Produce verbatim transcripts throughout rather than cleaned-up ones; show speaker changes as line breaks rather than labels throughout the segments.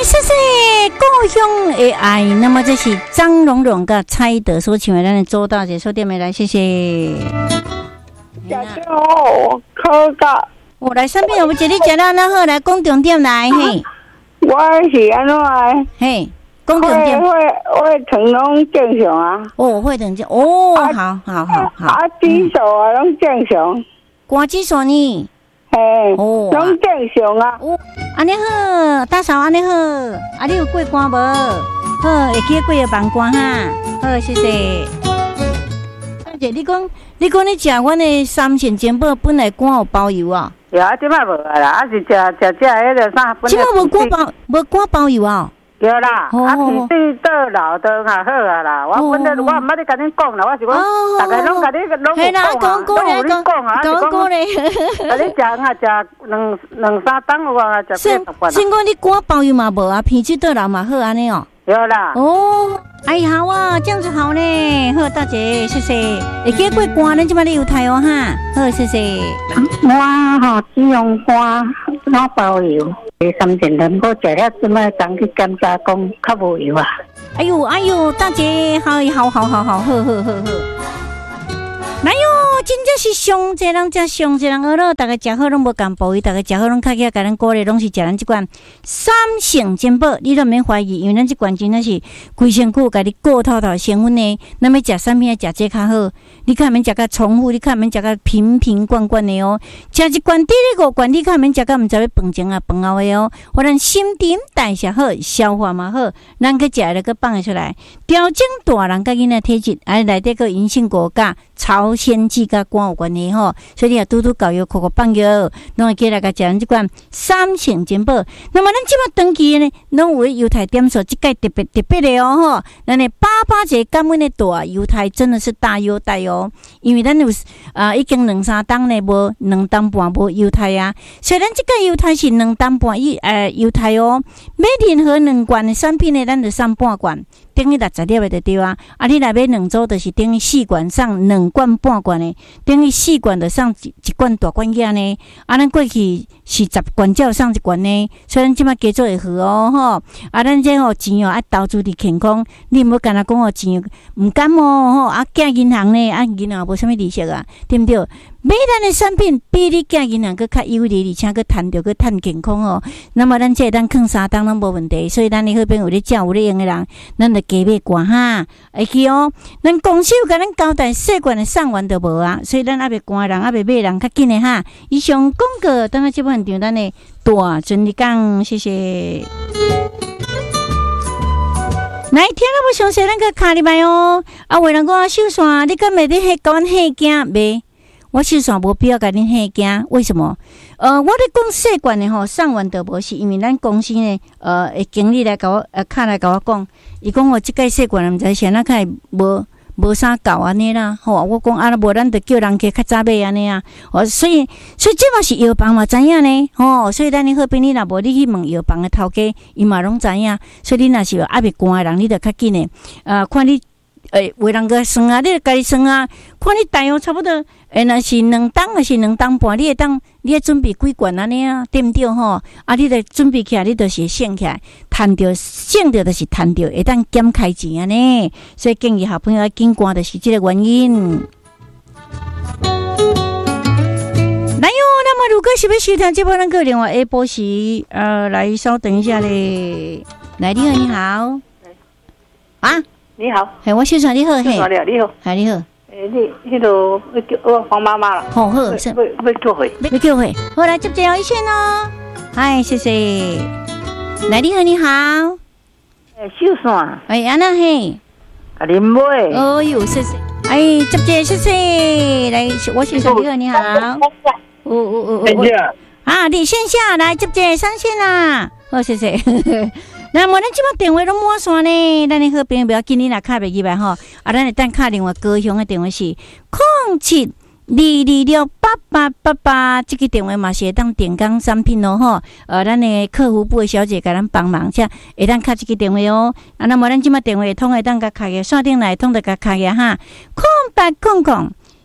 谢谢故乡的爱。那么这是张荣荣跟蔡德所请来咱的周大姐收店没来，谢谢。
大家好，考到
我来上边，我这里食到那好，来讲重点来嘿。
我是安怎的？
嘿，讲重点。
我我疼拢正常啊。
哦，会等正哦，好好好好。
啊，指数啊，拢正常。
肝指数呢？
嘿，
哦，
拢正常啊。
哦，安尼好，大嫂安尼好，啊，你有过关无？好，会记过个放关哈。好，谢谢。大姐，你讲，你讲你食阮的三线煎饼，本来肝有包邮啊？
有啊，即摆无啊啦，啊是食食食迄个啥？
即摆无肝包，无肝包邮啊？
有啦，啊皮水倒老倒较好啊啦。我本来我毋捌咧甲恁讲啦，我是讲，大家拢甲你拢有讲啊，拢有你讲啊，
讲讲咧。
啊，你食啊食两两三档有啊，食八十罐。
先讲你肝包邮嘛无啊，皮水倒老嘛好安尼哦。
有啦。
哦，哎好啊，这样子好呢。好，大姐，谢谢。会记过关，咱即摆咧油台哦哈。好，谢谢。
我吼只用花我包邮，三千人我食了，即摆当去检查讲较无油啊。
哎呦哎呦，大姐，好好好好好，好好好好。哎呦，真正是上济人，真上济人学了，大家食好拢无共补，大家食好拢较起，甲咱鼓励拢是食咱即款三成珍宝，你都免怀疑，因为咱即款真正是规身躯甲你顾透透成分呢。咱要食啥物啊？食这较好，你看免食甲重复，你看免食甲瓶瓶罐罐的哦。食一罐第二五罐，你看免食甲毋知要饭前啊饭后的哦。互咱新陈代谢好，消化嘛好，咱去食了个放得出来，调整大人甲囡仔体质，啊内底个银杏果甲超鲜剂甲肝有关系吼，所以你也拄拄教育、口口放药，拢会记来甲食咱即款三成珍宝。那么咱即马登记呢，拢有犹太点数，即届特别特别的哦吼，咱的八八节感恩的大犹太真的是大优待哦，因为咱有啊、呃、已经两三档呢，无两档半无犹太啊，所以咱即届犹太是两档半一呃犹太哦，买任何两罐的产品呢，咱就送半罐。等于六十粒的就对啊，啊，你若买两组，就是等于四罐送两罐半罐的，等于四罐就送一一罐大罐仔呢。啊，咱过去是十罐才有送一罐呢，所以咱即摆加做会好哦吼。啊，咱这吼钱哦，爱投资伫健康，你毋好干那讲哦钱毋甘哦吼，啊寄银行呢，啊银行无啥物利息啊，对毋对？买咱的产品比你寄银行佫较有利，而且佫赚着佫赚健康哦。那么咱这咱放三档拢无问题，所以咱的好朋友有咧照有咧用的人，咱就加买罐哈。会记哦，咱公司有甲咱交代，细罐的送完就无啊，所以咱还袂罐人，还袂买人较紧的哈。以上广告，等下这部分场咱的大尊你讲，谢谢。来，听了不详细，咱个卡入来哦。啊，有人讲我手线，你敢袂伫迄甲阮吓惊袂？我手线无必要甲恁吓惊，为什么？呃，我咧讲细罐的吼，送完就无，是因为咱公司呢，呃，的经理来甲我，呃，卡来甲我讲，伊讲我即届细罐毋知是安怎开无无啥够安尼啦，吼，我讲啊，无咱就叫人家较早买安尼啊，哦，所以所以这嘛是药房嘛知影呢，吼，所以咱你好边你若无你去问药房的头家，伊嘛拢知影，所以你若是还袂寒的人，你就较紧的，呃，看你。诶，为人个算啊，你就家己算啊，看你大约差不多，诶，若是两档还是两档半，你会当，你会准备几罐安尼啊，对毋对吼？啊，你得准备起来，你就是会省起来，趁着省着就是趁着，会当减开钱安尼，所以建议小朋友要紧赶，就是这个原因。来哟，那么如果是要收听这波，咱个另外下晡时，呃，来稍等一下咧。来，你好，你好，啊。
你好，
嘿，我小传你好，嘿，
你好，你好，
嗨，你好，
诶，你迄度要叫我黄妈妈啦，
好好，是
要要叫回，
要叫回，好来接接一线哦，嗨，谢谢，来，你好，你好，
诶，秀伞，
哎，安那嘿，
啊，林妹，
哦哟，谢谢，哎，接接谢谢，来，我小传你好，你好，哦哦哦哦，啊，你线下来接接上线啦，好，谢谢。那么咱即摆电话拢满线呢，咱的好朋友不要紧，你若卡袂入来吼，啊，咱会等卡另外高雄的电话是零七二二六八八八八，这个电话嘛是会当电工产品咯吼，呃，咱的客服部的小姐甲咱帮忙，才会当卡这个电话哦。啊，那么咱即摆电话通会当甲开个线顶来通得甲开个哈，空八空空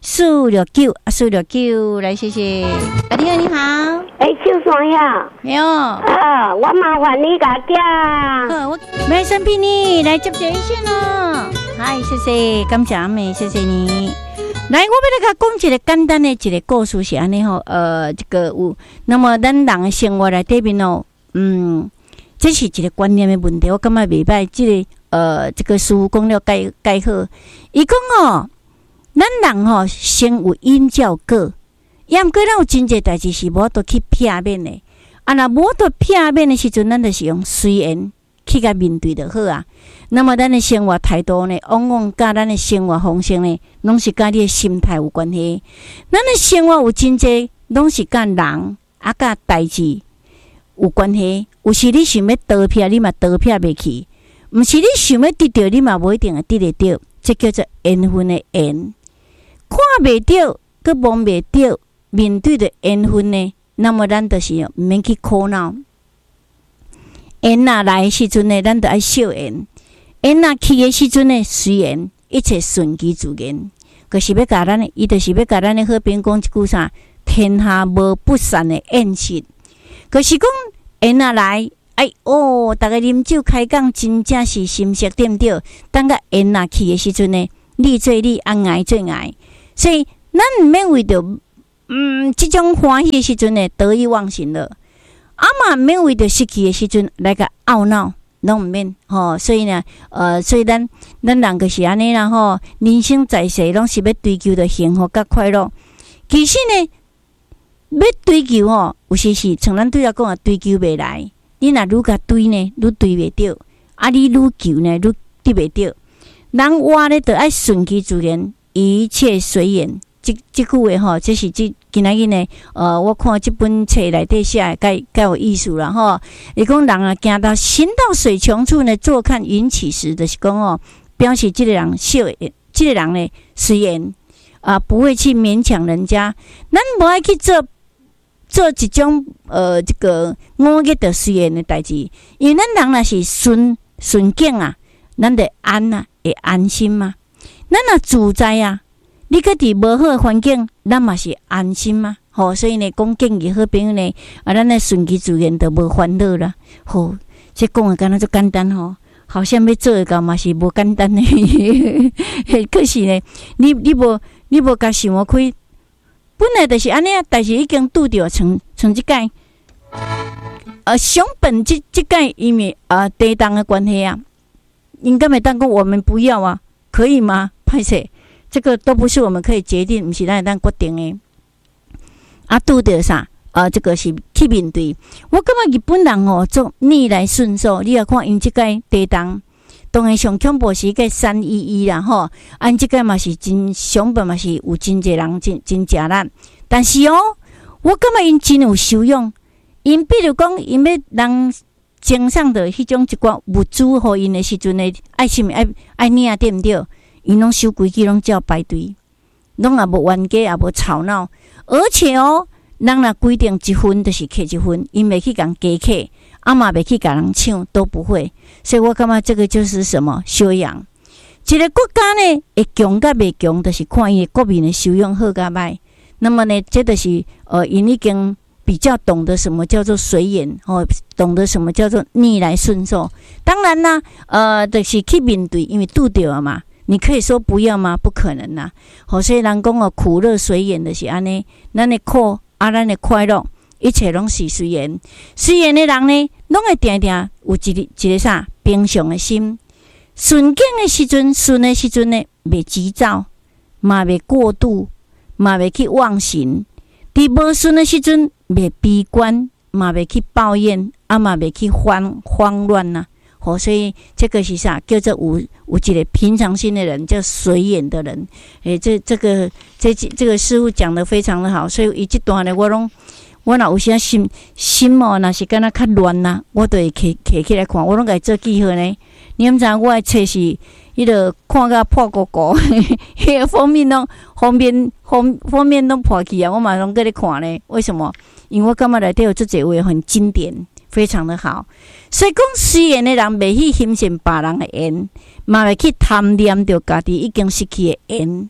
四六九啊，四六九，来谢谢。啊，你好，你好。
哎，秀双呀。
没有。
啊，我麻烦你家家。
呃，我没生病你来接这一线哦。嗨，谢谢，感谢阿妹，谢谢你。来，我要来甲讲一个简单的一个故事是安尼吼，呃，这个有，那么咱人的生活内底面哦，嗯，这是一个观念的问题，我感觉袂歹。这个呃，这个师父讲了介介好，伊讲哦，咱人吼先有因照果，也毋过咱有真侪代志是无得去避免的。啊，若无得避免的时阵，咱就是用随缘去甲面对就好啊。那么咱的生活态度呢，往往甲咱的生活方式呢，拢是甲你的心态有关系。咱的生活有真济，拢是甲人啊甲代志有关系。有时你想要逃避，你嘛逃避袂去；毋是你想要得到，你嘛无一定会得得到。这叫做缘分的缘。看袂到，佮摸袂到，面对着缘分呢，那么咱就是毋免去苦恼。缘若来的时阵呢，咱就爱惜缘；缘若去的时阵呢，随缘，一切顺其自然。可是要甲咱的，伊就是要甲咱的好朋友讲一句啥？天下无不散的宴席。可是讲缘若来，哎哦，逐个啉酒开讲，真正是心色颠倒。等甲缘若去的时阵呢，你做你，啊爱做爱。所以咱毋免为着嗯即种欢喜的时阵呢，得意忘形了。啊嘛，免为着失去的时阵来个懊恼，拢毋免吼。所以呢，呃，所以咱咱人就是安尼啦吼。人生在世，拢是要追求着幸福甲快乐。其实呢，要追求吼，有时是像咱对啊讲啊，追求袂来。你若愈甲追呢，愈追袂着；啊，你愈求呢，愈得袂着。人活咧，就爱顺其自然，一切随缘。即即句话吼，这是即今仔日呢，呃，我看即本册内底写的，介介有意思啦吼。伊讲人啊，行到行到水穷处呢，坐看云起时，就是讲哦，表示即个人惜缘，即个人呢随缘啊，不会去勉强人家。咱无爱去做做一种呃，这个五月的随缘的代志，因为咱人若是顺顺境啊，咱得安啊，会安心嘛。咱若自在啊。你搁伫无好诶环境，咱嘛是安心嘛。吼，所以呢，讲建议好朋友呢，啊，咱来顺其自然，就无烦恼啦。吼，这讲诶敢若足简单吼，好像要做诶个嘛是无简单诶。可是呢，你你无你无甲想开，本来就是安尼啊，但是已经拄着像像即届，呃，熊本即即届因为啊地动诶关系啊，应该袂当讲我们不要啊，可以吗？歹势。这个都不是我们可以决定，不是咱会当决定的。啊，拄着啥？啊，这个是去面对。我感觉日本人哦，做逆来顺受。你也看因即届地动，当然上恐怖是个三一一啦吼。按即届嘛是真上本嘛是有真侪人真真食力。但是哦，我感觉因真有修养。因比如讲，因要人经上的迄种一寡物资互因的时阵呢，爱什么爱爱领对毋对？因拢守规矩，拢照排队，拢也无冤家，也无吵闹。而且哦，人若规定一分就是扣一分，因袂去共加扣，啊嘛袂去甲人抢，都不会。所以我感觉这个就是什么修养。一个国家呢，会强甲袂强，就是看伊国民的修养好甲歹。那么呢，这就是呃，因已经比较懂得什么叫做随缘，哦，懂得什么叫做逆来顺受。当然啦，呃，就是去面对，因为拄着了嘛。你可以说不要吗？不可能啦！好，所以人讲哦，苦乐随缘就是安尼。咱的苦啊，咱的快乐，一切拢是随缘。随缘的人呢，拢会定定有一个一个啥平常的心。顺境的时阵，顺的时阵呢，袂急躁，嘛袂过度，嘛袂去妄想；伫无顺的时阵，袂悲观，嘛袂去抱怨，啊嘛袂去慌慌乱呐。好，所以这个是啥？叫做有有一个平常心的人，叫随缘的人。诶、欸，这这个这这个师父讲得非常的好，所以伊这段呢，我拢我若有时心心哦，若是敢若较乱呐，我都会摕摕起来看，我拢甲伊做记号呢。你毋知我的册是迄个看甲破鼓鼓，迄个封面拢封面封封面拢破去啊，我嘛拢搁咧看呢。为什么？因为我感觉内底有这几位很经典。非常的好，所以讲随缘的人袂去欣赏别人的缘，嘛袂去贪恋着家己已经失去的缘。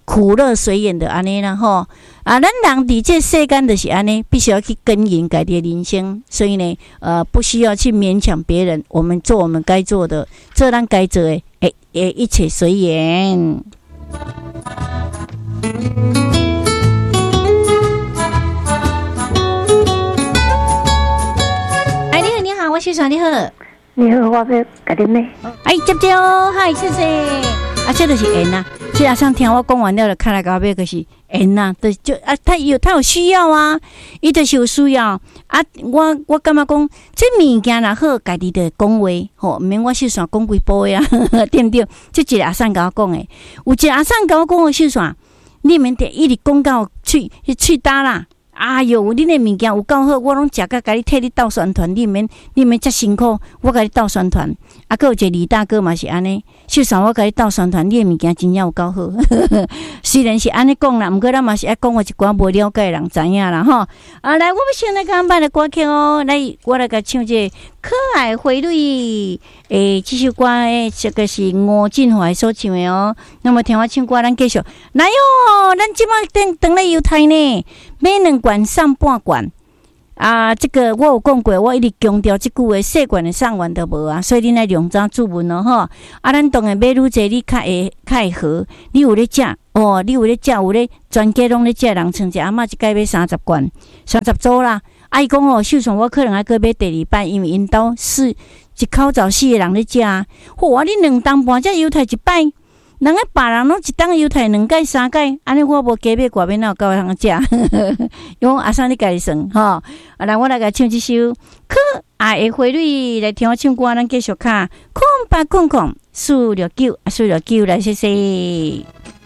苦乐随缘的安尼啦吼。啊，咱人伫这世间就是安尼，必须要去耕耘家己的人生，所以呢，呃，不需要去勉强别人，我们做我们该做的，做咱该做的，诶诶，一切随缘。哎，你好，你好，我秀爽，你好，
你好，我要甲你妹。
哎，接接哦，嗨，谢谢。啊，这就是缘呐。这阿上听我讲完了，就看来到尾就是缘呐，就啊，他有他有需要啊，伊就是有需要啊。我我感觉讲这物件若好，家己就讲话，吼，毋免我秀爽讲几步呀，对不对？这一个阿上甲我讲诶，有一个阿上甲我讲诶，秀爽，你免得一直讲到喙喙焦啦。哎哟，恁的物件有够好，我拢食甲甲你替你斗宣传，你免你免遮辛苦，我甲你斗宣传。啊，还有一个李大哥嘛是安尼，秀爽我甲你斗宣传，你的物件真正有够好。虽然是安尼讲啦，毋过咱嘛是爱讲我一寡无了解的人知影啦吼。啊，来，我要先来甲咱的歌曲哦，来，我来甲唱这个可爱花蕊。诶，这首歌诶，这个是吴俊华所唱的哦。那么听我唱歌，咱继续来哟，咱即摆等等来犹太呢，买两罐送半罐。啊，这个我有讲过，我一直强调即句话，细罐的送完都无啊，所以恁来量早注文咯吼。啊，咱当然买愈济，你较会较会好。你有咧食哦，你有咧食，有咧全家拢咧食，人像一阿嬷一摆买三十罐，三十组啦。啊，伊讲哦，秀爽我可能还搁买第二摆，因为因兜四一口罩四个人咧食啊。嚯啊，你两顿半只犹太一摆。人个别人拢一当犹太两届三届，安尼我无加买外面哪有够通食？因为阿三你家己算吼，啊，来我来甲唱一首可爱的花蕊，来听我唱歌，咱继续卡空八空空四六九，四六九来谢谢。